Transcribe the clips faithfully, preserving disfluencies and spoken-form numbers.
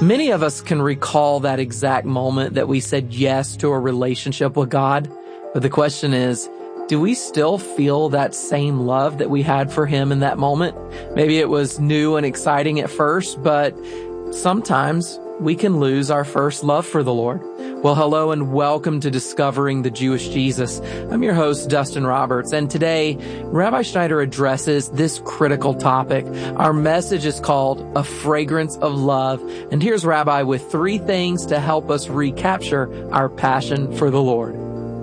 Many of us can recall that exact moment that we said yes to a relationship with God. But the question is, do we still feel that same love that we had for Him in that moment? Maybe it was new and exciting at first, but sometimes we can lose our first love for the Lord. Well, hello and welcome to Discovering the Jewish Jesus. I'm your host, Dustin Roberts, and today, Rabbi Schneider addresses this critical topic. Our message is called A Fragrance of Love, and here's Rabbi with three things to help us recapture our passion for the Lord.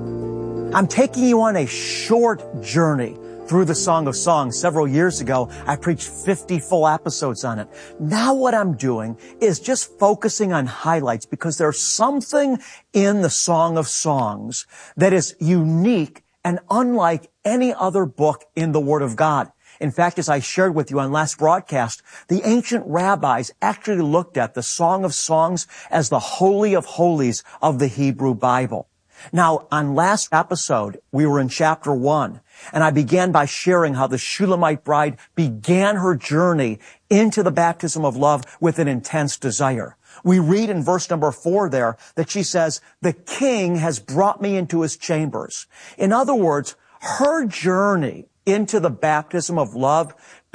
I'm taking you on a short journey through the Song of Songs. Several years ago, I preached fifty full episodes on it. Now what I'm doing is just focusing on highlights because there's something in the Song of Songs that is unique and unlike any other book in the Word of God. In fact, as I shared with you on last broadcast, the ancient rabbis actually looked at the Song of Songs as the Holy of Holies of the Hebrew Bible. Now, on last episode, we were in chapter one, and I began by sharing how the Shulamite bride began her journey into the baptism of love with an intense desire. We read in verse number four there that she says, "The king has brought me into his chambers." In other words, her journey into the baptism of love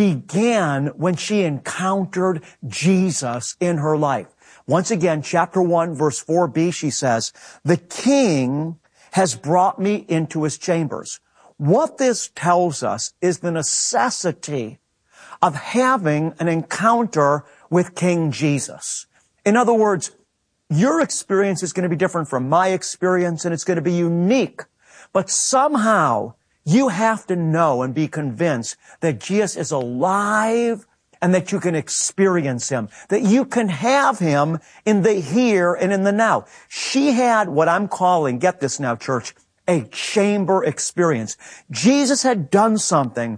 began when she encountered Jesus in her life. Once again, chapter one, verse four b, she says, "The king has brought me into his chambers." What this tells us is the necessity of having an encounter with King Jesus. In other words, your experience is going to be different from my experience, and it's going to be unique. But somehow, you have to know and be convinced that Jesus is alive and that you can experience Him, that you can have Him in the here and in the now. She had what I'm calling, get this now, church, a chamber experience. Jesus had done something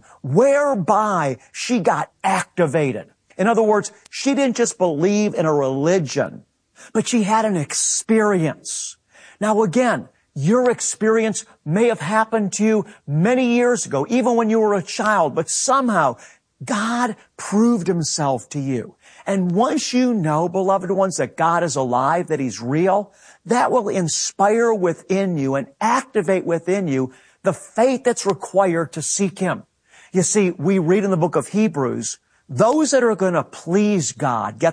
whereby she got activated. In other words, she didn't just believe in a religion, but she had an experience. Now again, your experience may have happened to you many years ago, even when you were a child, but somehow God proved Himself to you. And once you know, beloved ones, that God is alive, that He's real, that will inspire within you and activate within you the faith that's required to seek Him. You see, we read in the book of Hebrews, those that are going to please God, get